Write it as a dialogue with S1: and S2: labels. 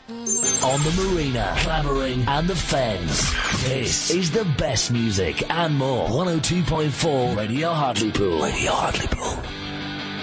S1: On the marina, Clavering and the Fens. This is the best music and more. 102.4 Radio Hartlepool. Radio Hartlepool.